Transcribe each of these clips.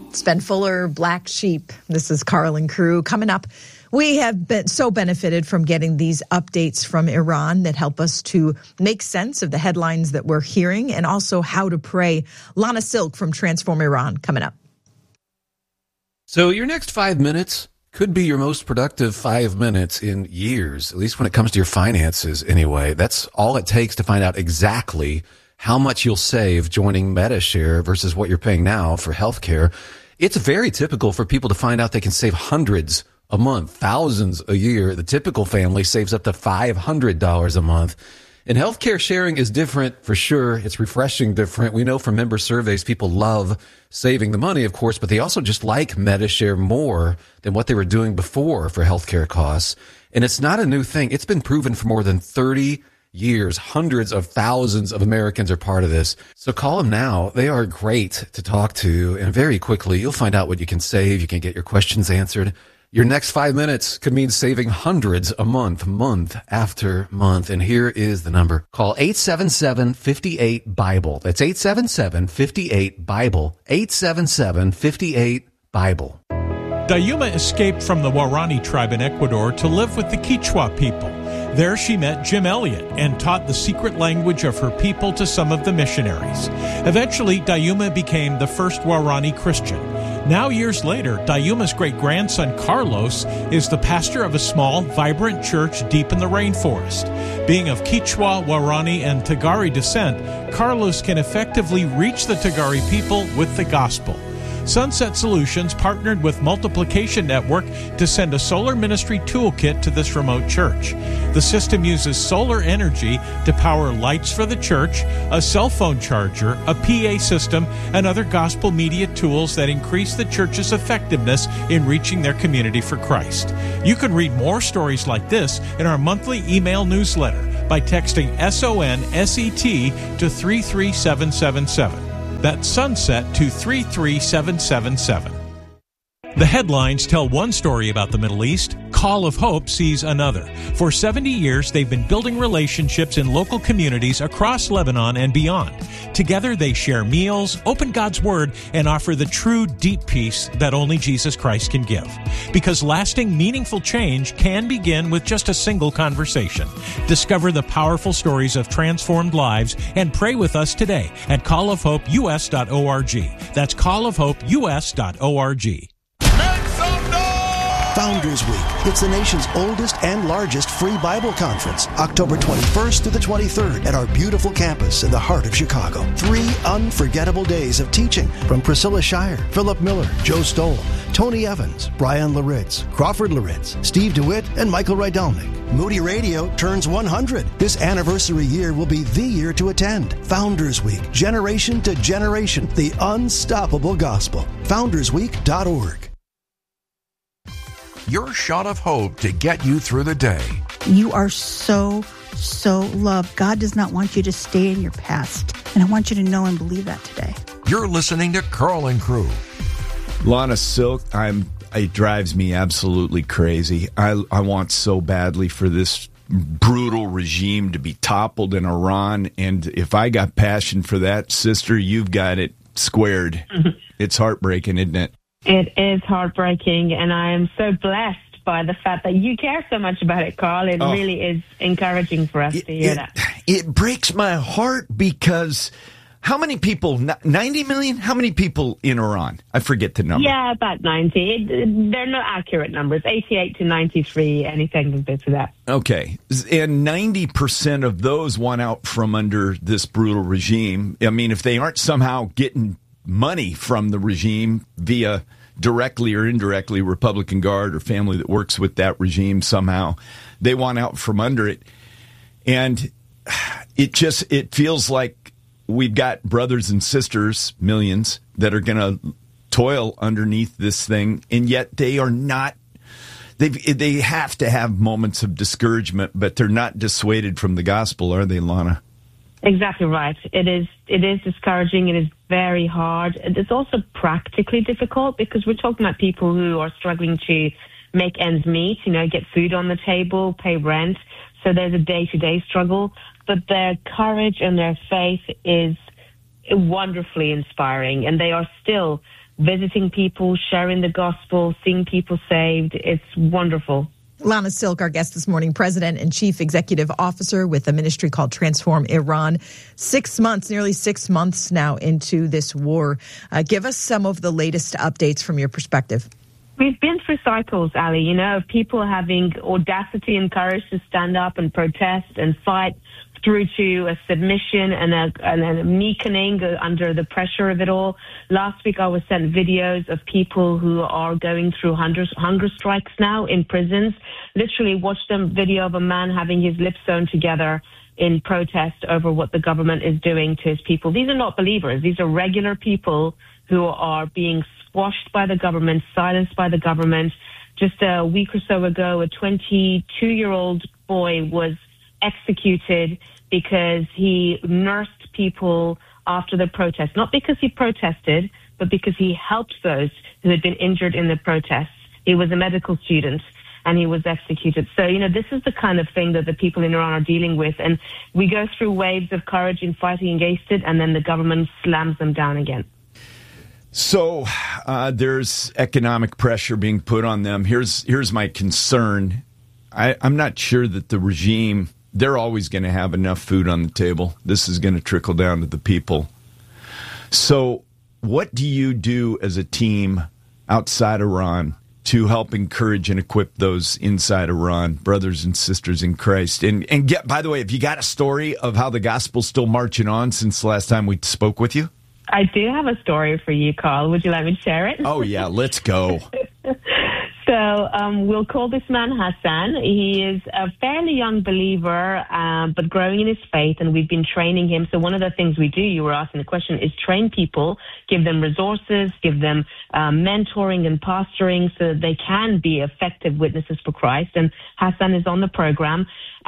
It's Ben Fuller, Black Sheep. This is Carlin Crew. Coming up, we have been so benefited from getting these updates from Iran that help us to make sense of the headlines that we're hearing and also how to pray. Lana Silk from Transform Iran coming up. So your next 5 minutes could be your most productive 5 minutes in years, at least when it comes to your finances anyway. That's all it takes to find out exactly how much you'll save joining Medi-Share versus what you're paying now for healthcare. It's very typical for people to find out they can save hundreds a month, thousands a year. The typical family saves up to $500 a month. And healthcare sharing is different for sure. It's refreshing different. We know from member surveys, people love saving the money, of course, but they also just like Medi-Share more than what they were doing before for healthcare costs. And it's not a new thing. It's been proven for more than 30 years. Hundreds of thousands of Americans are part of this. So call them now. They are great to talk to. And very quickly, you'll find out what you can save. You can get your questions answered. Your next 5 minutes could mean saving hundreds a month, month after month. And here is the number. Call 877-58-BIBLE. That's 877-58-BIBLE. 877-58-BIBLE. Dayuma escaped from the Waorani tribe in Ecuador to live with the Quechua people. There she met Jim Elliot and taught the secret language of her people to some of the missionaries. Eventually, Dayuma became the first Waorani Christian. Now, years later, Dayuma's great-grandson Carlos is the pastor of a small, vibrant church deep in the rainforest. Being of Quechua, Waorani, and Tagari descent, Carlos can effectively reach the Tagari people with the gospel. Sunset Solutions partnered with Multiplication Network to send a solar ministry toolkit to this remote church. The system uses solar energy to power lights for the church, a cell phone charger, a PA system, and other gospel media tools that increase the church's effectiveness in reaching their community for Christ. You can read more stories like this in our monthly email newsletter by texting SONSET to 33777. That's Sunset to 33777. The headlines tell one story about the Middle East. Call of Hope sees another. For 70 years, they've been building relationships in local communities across Lebanon and beyond. Together, they share meals, open God's Word, and offer the true, deep peace that only Jesus Christ can give. Because lasting, meaningful change can begin with just a single conversation. Discover the powerful stories of transformed lives and pray with us today at callofhopeus.org. That's callofhopeus.org. Founders Week. It's the nation's oldest and largest free Bible conference, October 21st through the 23rd at our beautiful campus in the heart of Chicago. 3 unforgettable days of teaching from Priscilla Shire, Philip Miller, Joe Stoll, Tony Evans, Brian Laritz, Crawford Laritz, Steve DeWitt, and Michael Rydelnik. Moody Radio turns 100. This anniversary year will be the year to attend. Founders Week, generation to generation, the unstoppable gospel. FoundersWeek.org. Your shot of hope to get you through the day. You are so loved. God does not want you to stay in your past. And I want you to know and believe that today. You're listening to Carlin Crew. Lana Silk, it drives me absolutely crazy. I want so badly for this brutal regime to be toppled in Iran. And if I got passion for that, sister, you've got it squared. It's heartbreaking, isn't it? It is heartbreaking, and I am so blessed by the fact that you care so much about it, Carl. It really is encouraging for us to hear that. It breaks my heart because how many people, 90 million? How many people in Iran? I forget the number. Yeah, about 90. They're not accurate numbers, 88 to 93, anything a bit to that. Okay, and 90% of those want out from under this brutal regime. I mean, if they aren't somehow getting money from the regime via directly or indirectly Republican Guard or family that works with that regime somehow, they want out from under it. And it feels like we've got brothers and sisters, millions, that are going to toil underneath this thing, and yet they are not. They have to have moments of discouragement, but they're not dissuaded from the gospel, are they, Lana? Exactly right. It is discouraging. It is very hard. It's also practically difficult because we're talking about people who are struggling to make ends meet, get food on the table, pay rent. So there's a day-to-day struggle. But their courage and their faith is wonderfully inspiring, and they are still visiting people, sharing the gospel, seeing people saved. It's wonderful. Lana Silk, our guest this morning, President and Chief Executive Officer with a ministry called Transform Iran. 6 months, nearly 6 months now into this war. Give us some of the latest updates from your perspective. We've been through cycles, Ali, of people having audacity and courage to stand up and protest and fight, through to a submission and a weakening under the pressure of it all. Last week I was sent videos of people who are going through hunger strikes now in prisons. Literally watched a video of a man having his lips sewn together in protest over what the government is doing to his people. These are not believers. These are regular people who are being squashed by the government, silenced by the government. Just a week or so ago, a 22-year-old boy was executed because he nursed people after the protest. Not because he protested, but because he helped those who had been injured in the protests. He was a medical student and he was executed. So, this is the kind of thing that the people in Iran are dealing with. And we go through waves of courage in fighting against it, and then the government slams them down again. So there's economic pressure being put on them. Here's my concern. I'm not sure that the regime, they're always going to have enough food on the table. This is going to trickle down to the people. So what do you do as a team outside Iran to help encourage and equip those inside Iran, brothers and sisters in Christ? And get, by the way, have you got a story of how the gospel's still marching on since the last time we spoke with you? I do have a story for you, Carl. Would you like me to share it? Oh, yeah, let's go. So we'll call this man Hassan. He is a fairly young believer, but growing in his faith, and we've been training him. So one of the things we do, you were asking the question, is train people, give them resources, give them mentoring and pastoring so that they can be effective witnesses for Christ. And Hassan is on the program.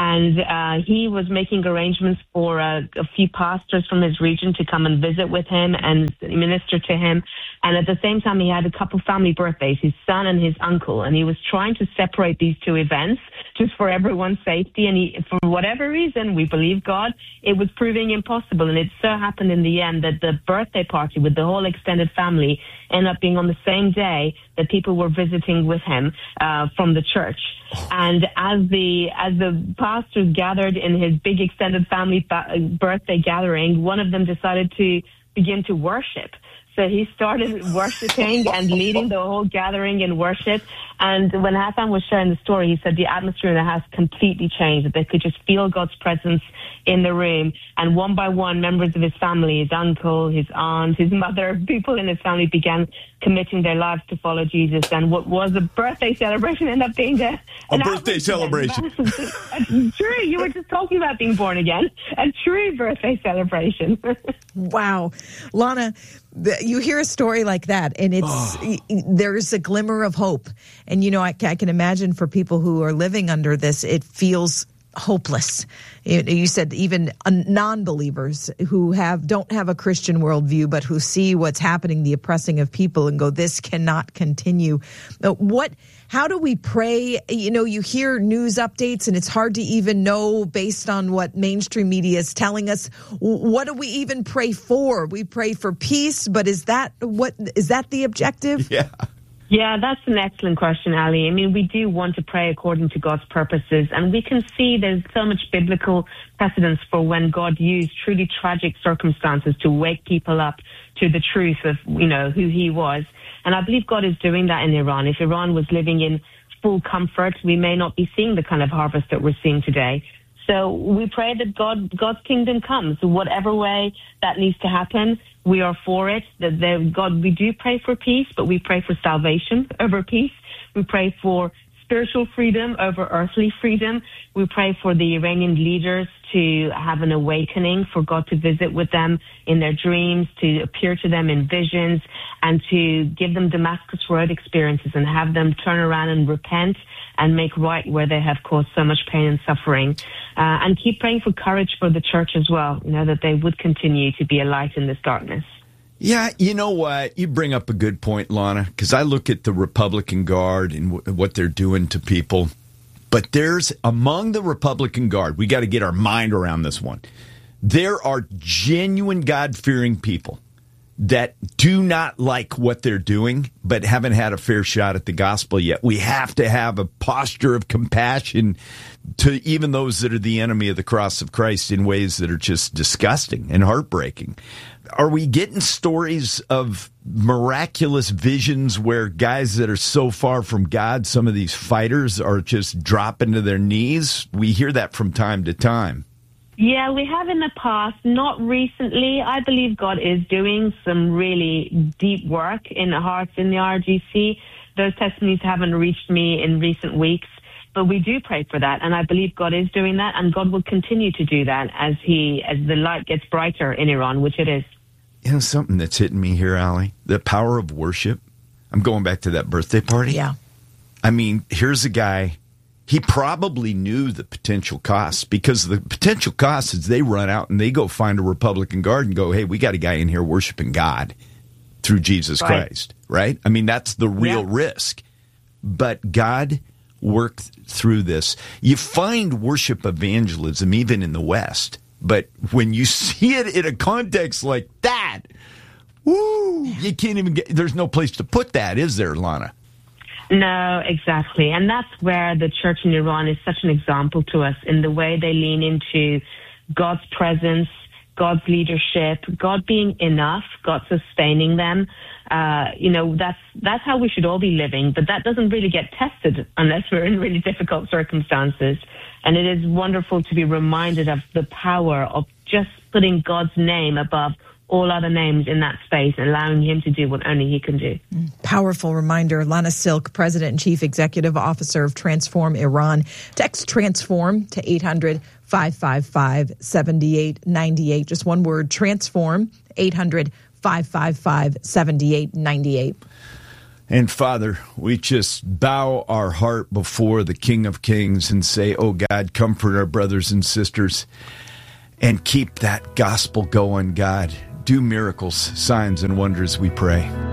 And he was making arrangements for a few pastors from his region to come and visit with him and minister to him. And at the same time, he had a couple family birthdays, his son and his uncle. And he was trying to separate these two events just for everyone's safety. And for whatever reason, we believe God, it was proving impossible. And it so happened in the end that the birthday party with the whole extended family ended up being on the same day that people were visiting with him from the church. And as the pastors gathered in his big extended family birthday gathering, one of them decided to begin to worship. So he started worshiping and leading the whole gathering in worship. And when Hassan was sharing the story, he said the atmosphere in the house completely changed, that they could just feel God's presence in the room. And one by one, members of his family, his uncle, his aunt, his mother, people in his family began committing their lives to follow Jesus. And what was a birthday celebration ended up being a birthday celebration. True. You were just talking about being born again. A true birthday celebration. Wow. Lana, you hear a story like that, and there's a glimmer of hope. And, I can imagine for people who are living under this, it feels hopeless. You said even non-believers who don't have a Christian worldview, but who see what's happening, the oppressing of people, and go, this cannot continue. How do we pray? You hear news updates and it's hard to even know based on what mainstream media is telling us. What do we even pray for? We pray for peace, but is that the objective? Yeah. Yeah, that's an excellent question, Ali. I mean, we do want to pray according to God's purposes, and we can see there's so much biblical precedence for when God used truly tragic circumstances to wake people up to the truth of, who he was. And I believe God is doing that in Iran. If Iran was living in full comfort, we may not be seeing the kind of harvest that we're seeing today. So we pray that God's kingdom comes, whatever way that needs to happen. We are for it. We do pray for peace, but we pray for salvation over peace. We pray for spiritual freedom over earthly freedom. We pray for the Iranian leaders to have an awakening, for God to visit with them in their dreams, to appear to them in visions, and to give them Damascus Road experiences and have them turn around and repent and make right where they have caused so much pain and suffering. And keep praying for courage for the church as well, that they would continue to be a light in this darkness. Yeah, you know what? You bring up a good point, Lana, because I look at the Republican Guard and what they're doing to people. But there's, among the Republican Guard, we got to get our mind around this one. There are genuine God-fearing people that do not like what they're doing, but haven't had a fair shot at the gospel yet. We have to have a posture of compassion to even those that are the enemy of the cross of Christ in ways that are just disgusting and heartbreaking. Are we getting stories of miraculous visions where guys that are so far from God, some of these fighters, are just dropping to their knees? We hear that from time to time. Yeah, we have in the past, not recently. I believe God is doing some really deep work in the hearts in the RGC. Those testimonies haven't reached me in recent weeks, but we do pray for that, and I believe God is doing that, and God will continue to do that as the light gets brighter in Iran, which it is. You know, something that's hitting me here, Allie, the power of worship. I'm going back to that birthday party. Yeah. I mean, here's a guy. He probably knew the potential costs, because the potential cost is they run out and they go find a Republican guard and go, hey, we got a guy in here worshiping God through Jesus Christ, right? I mean, that's the real risk. But God worked through this. You find worship evangelism even in the West, but when you see it in a context like that, woo, you can't even there's no place to put that, is there, Lana? No, exactly. And that's where the church in Iran is such an example to us, in the way they lean into God's presence, God's leadership, God being enough, God sustaining them. That's how we should all be living, but that doesn't really get tested unless we're in really difficult circumstances. And it is wonderful to be reminded of the power of just putting God's name above all other names in that space, allowing him to do what only he can do. Powerful reminder. Lana Silk, President and Chief Executive Officer of Transform Iran. Text Transform to 800-555-7898. Just one word, Transform, 800-555-7898. And Father, we just bow our heart before the King of Kings and say, oh God, comfort our brothers and sisters and keep that gospel going, God. Do miracles, signs, and wonders, we pray.